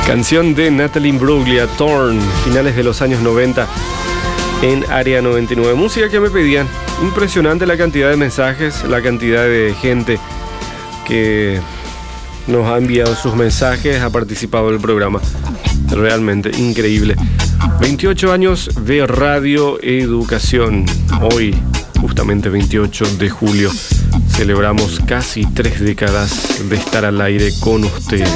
Canción de Natalie Imbruglia, Torn, finales de los años 90 en Área 99. Música que me pedían. Impresionante la cantidad de mensajes, la cantidad de gente que nos ha enviado sus mensajes, ha participado del programa. Realmente increíble. 28 años de Radio Educación. Hoy, justamente 28 de julio, celebramos casi 3 décadas de estar al aire con ustedes.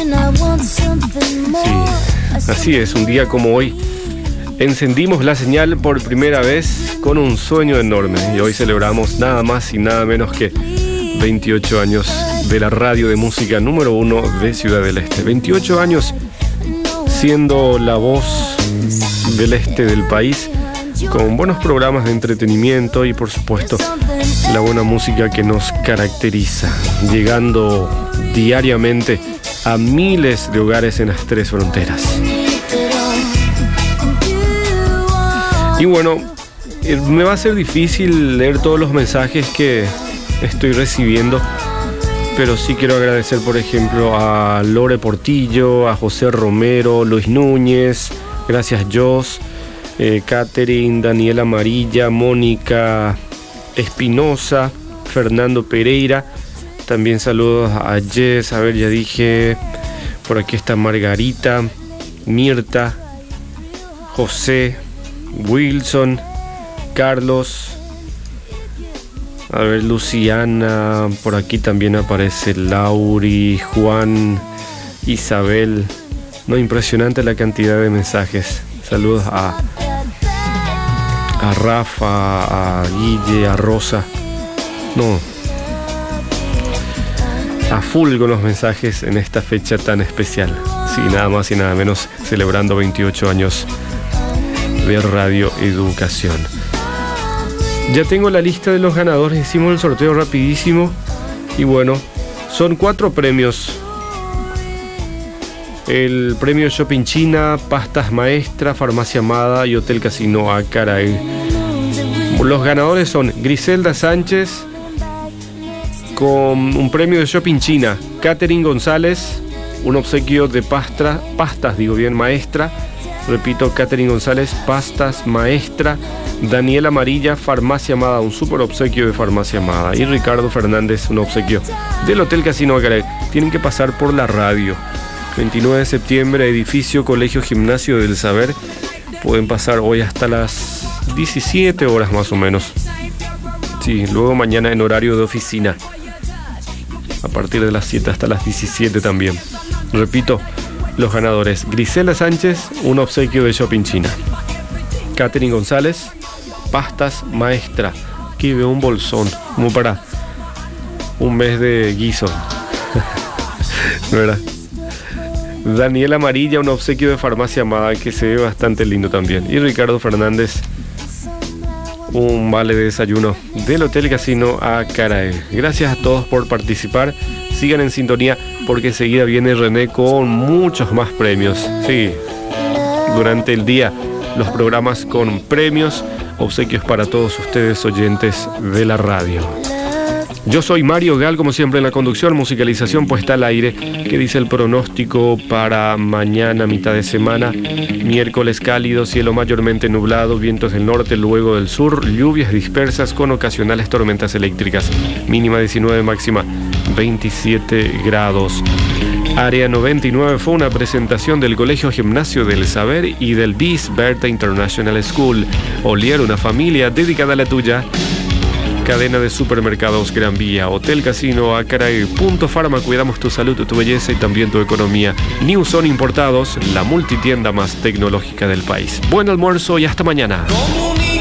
Sí, así es, un día como hoy encendimos la señal por primera vez con un sueño enorme y hoy celebramos nada más y nada menos que 28 años de la radio de música número 1 de Ciudad del Este. 28 años siendo la voz del este del país, con buenos programas de entretenimiento y por supuesto la buena música que nos caracteriza, llegando diariamente a miles de hogares en las 3 fronteras. Y bueno, me va a ser difícil leer todos los mensajes que estoy recibiendo, pero sí quiero agradecer, por ejemplo, a Lore Portillo, a José Romero, Luis Núñez, gracias Jos, Catherine, Daniela Amarilla, Mónica Espinosa, Fernando Pereira. También saludos a Jess, a ver, ya dije, por aquí está Margarita, Mirta, José, Wilson, Carlos, a ver, Luciana, por aquí también aparece Lauri, Juan, Isabel. No, impresionante la cantidad de mensajes. Saludos a Rafa, a Guille, a Rosa. No, a full con los mensajes en esta fecha tan especial. Sí, nada más y nada menos, celebrando 28 años de Radio Educación. Ya tengo la lista de los ganadores, hicimos el sorteo rapidísimo y bueno, son 4 premios. El premio Shopping China, Pastas Maestra, Farmacia Amada y Hotel Casino Acaraí. Los ganadores son Griselda Sánchez con un premio de Shopping China, Catherine González, un obsequio de pastas maestra. Repito, Catherine González, Pastas Maestra. Daniela Amarilla, Farmacia Amada, un super obsequio de Farmacia Amada. Y Ricardo Fernández, un obsequio del Hotel Casino Acaray. Tienen que pasar por la radio. 29 de septiembre, edificio Colegio Gimnasio del Saber. Pueden pasar hoy hasta las 17 horas más o menos. Sí, luego mañana en horario de oficina. A partir de las 7 hasta las 17 también. Repito, los ganadores: Griselda Sánchez, un obsequio de Shopping China. Catherine González, Pastas Maestra. Aquí veo un bolsón, como para un mes de guiso. ¿No era? Daniela Amarilla, un obsequio de Farmacia Amada, que se ve bastante lindo también. Y Ricardo Fernández, un vale de desayuno del Hotel Casino Acaraí. Gracias a todos por participar. Sigan en sintonía porque enseguida viene René con muchos más premios. Sí, durante el día los programas con premios, obsequios para todos ustedes oyentes de la radio. Yo soy Mario Gal, como siempre en la conducción, musicalización puesta al aire. ¿Qué dice el pronóstico para mañana, mitad de semana? Miércoles cálido, cielo mayormente nublado, vientos del norte, luego del sur, lluvias dispersas con ocasionales tormentas eléctricas. Mínima 19, máxima 27 grados. Área 99 fue una presentación del Colegio Gimnasio del Saber y del BIS Berta International School. Olier, una familia dedicada a la tuya. Cadena de supermercados Gran Vía, Hotel Casino Acaraí, Punto Pharma, cuidamos tu salud, tu belleza y también tu economía. New Son Importados, la multitienda más tecnológica del país. Buen almuerzo y hasta mañana.